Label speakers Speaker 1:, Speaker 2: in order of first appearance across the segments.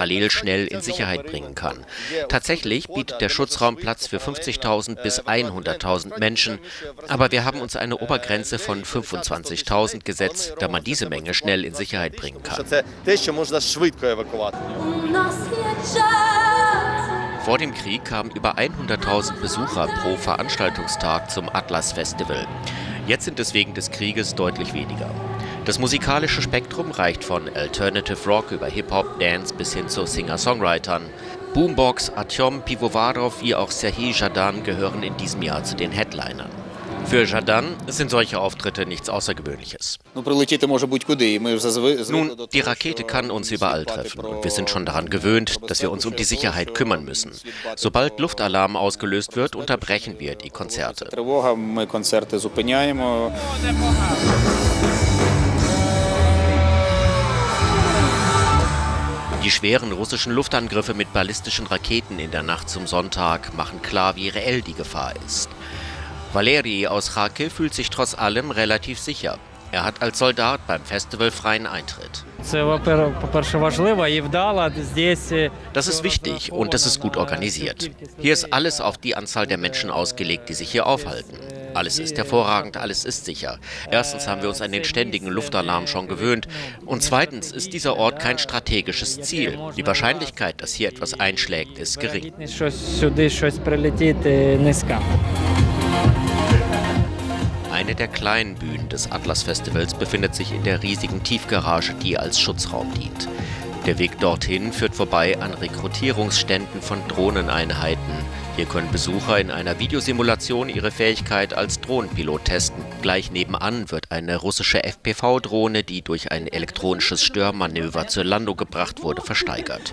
Speaker 1: parallel schnell in Sicherheit bringen kann. Tatsächlich bietet der Schutzraum Platz für 50.000 bis 100.000 Menschen, aber wir haben uns eine Obergrenze von 25.000 gesetzt, da man diese Menge schnell in Sicherheit bringen kann. Vor dem Krieg kamen über 100.000 Besucher pro Veranstaltungstag zum Atlas Festival. Jetzt sind es wegen des Krieges deutlich weniger. Das musikalische Spektrum reicht von Alternative Rock über Hip-Hop, Dance bis hin zu Singer-Songwritern. Boombox, Artyom Pivovarov wie auch Serhij Zhadan gehören in diesem Jahr zu den Headlinern. Für Zhadan sind solche Auftritte nichts Außergewöhnliches. Nun, die Rakete kann uns überall treffen und wir sind schon daran gewöhnt, dass wir uns um die Sicherheit kümmern müssen. Sobald Luftalarm ausgelöst wird, unterbrechen wir die Konzerte. Die schweren russischen Luftangriffe mit ballistischen Raketen in der Nacht zum Sonntag machen klar, wie reell die Gefahr ist. Valeri aus Kharkiv fühlt sich trotz allem relativ sicher. Er hat als Soldat beim Festival freien Eintritt. Das ist wichtig und das ist gut organisiert. Hier ist alles auf die Anzahl der Menschen ausgelegt, die sich hier aufhalten. Alles ist hervorragend, alles ist sicher. Erstens haben wir uns an den ständigen Luftalarm schon gewöhnt und zweitens ist dieser Ort kein strategisches Ziel. Die Wahrscheinlichkeit, dass hier etwas einschlägt, ist gering. Eine der kleinen Bühnen des Atlas-Festivals befindet sich in der riesigen Tiefgarage, die als Schutzraum dient. Der Weg dorthin führt vorbei an Rekrutierungsständen von Drohneneinheiten. Hier können Besucher in einer Videosimulation ihre Fähigkeit als Drohnenpilot testen. Gleich nebenan wird eine russische FPV-Drohne, die durch ein elektronisches Störmanöver zur Landung gebracht wurde, versteigert.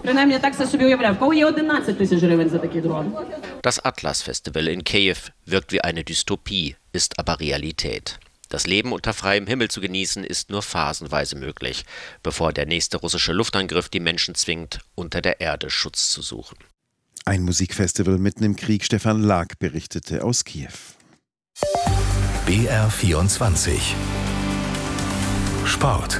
Speaker 1: Das Atlas-Festival in Kiew wirkt wie eine Dystopie, ist aber Realität. Das Leben unter freiem Himmel zu genießen, ist nur phasenweise möglich, bevor der nächste russische Luftangriff die Menschen zwingt, unter der Erde Schutz zu suchen.
Speaker 2: Ein Musikfestival mitten im Krieg. Stefan Lag berichtete aus Kiew.
Speaker 3: BR24 Sport.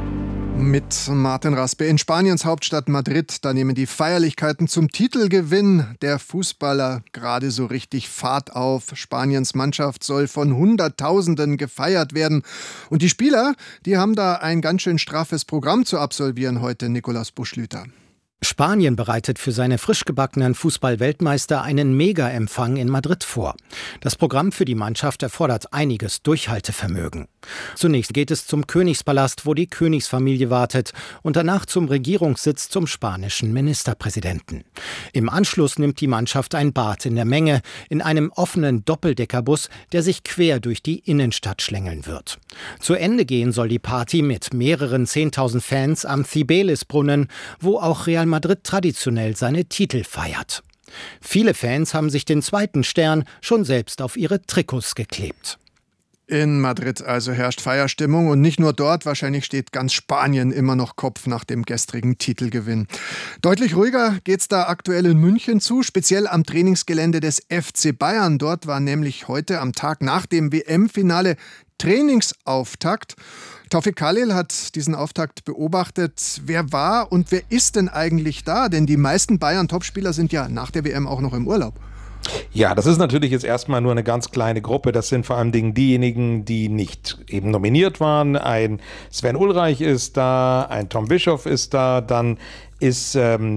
Speaker 4: Mit Martin Raspe in Spaniens Hauptstadt Madrid. Da nehmen die Feierlichkeiten zum Titelgewinn der Fußballer gerade so richtig Fahrt auf. Spaniens Mannschaft soll von Hunderttausenden gefeiert werden. Und die Spieler, die haben da ein ganz schön straffes Programm zu absolvieren heute, Nikolaus Buschlüter.
Speaker 5: Spanien bereitet für seine frisch gebackenen Fußball-Weltmeister einen Mega-Empfang in Madrid vor. Das Programm für die Mannschaft erfordert einiges Durchhaltevermögen. Zunächst geht es zum Königspalast, wo die Königsfamilie wartet, und danach zum Regierungssitz zum spanischen Ministerpräsidenten. Im Anschluss nimmt die Mannschaft ein Bad in der Menge in einem offenen Doppeldeckerbus, der sich quer durch die Innenstadt schlängeln wird. Zu Ende gehen soll die Party mit mehreren 10.000 Fans am Cibeles-Brunnen, wo auch Real Madrid traditionell seine Titel feiert. Viele Fans haben sich den zweiten Stern schon selbst auf ihre Trikots geklebt.
Speaker 4: In Madrid also herrscht Feierstimmung und nicht nur dort, wahrscheinlich steht ganz Spanien immer noch Kopf nach dem gestrigen Titelgewinn. Deutlich ruhiger geht's da aktuell in München zu, speziell am Trainingsgelände des FC Bayern. Dort war nämlich heute am Tag nach dem WM-Finale Trainingsauftakt. Taufik Khalil hat diesen Auftakt beobachtet. Wer war und wer ist denn eigentlich da? Denn die meisten Bayern-Topspieler sind ja nach der WM auch noch im Urlaub.
Speaker 6: Ja, das ist natürlich jetzt erstmal nur eine ganz kleine Gruppe. Das sind vor allem diejenigen, die nicht eben nominiert waren. Ein Sven Ulreich ist da, ein Tom Bischoff ist da, dann ist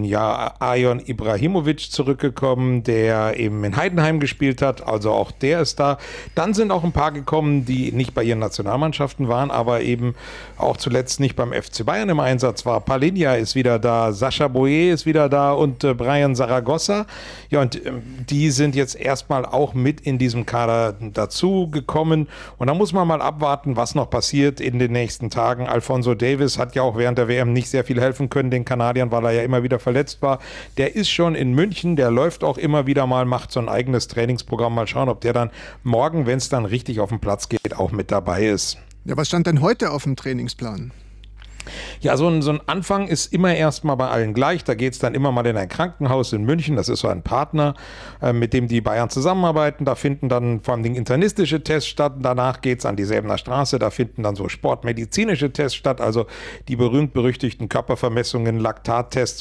Speaker 6: Ajon Ibrahimovic zurückgekommen, der eben in Heidenheim gespielt hat, also auch der ist da. Dann sind auch ein paar gekommen, die nicht bei ihren Nationalmannschaften waren, aber eben auch zuletzt nicht beim FC Bayern im Einsatz war. Palinja ist wieder da, Sascha Boye ist wieder da und Brian Zaragoza. Ja, und die sind jetzt erstmal auch mit in diesem Kader dazu gekommen. Und da muss man mal abwarten, was noch passiert in den nächsten Tagen. Alphonso Davies hat ja auch während der WM nicht sehr viel helfen können, den Kanadiern, weil er ja immer wieder verletzt war. Der ist schon in München, der läuft auch immer wieder mal, macht so ein eigenes Trainingsprogramm. Mal schauen, ob der dann morgen, wenn es dann richtig auf den Platz geht, auch mit dabei ist.
Speaker 4: Ja, was stand denn heute auf dem Trainingsplan?
Speaker 6: Ja, so ein Anfang ist immer erstmal bei allen gleich. Da geht es dann immer mal in ein Krankenhaus in München. Das ist so ein Partner, mit dem die Bayern zusammenarbeiten. Da finden dann vor allem internistische Tests statt. Danach geht es an die Säbener Straße. Da finden dann so sportmedizinische Tests statt. Also die berühmt-berüchtigten Körpervermessungen, Laktattests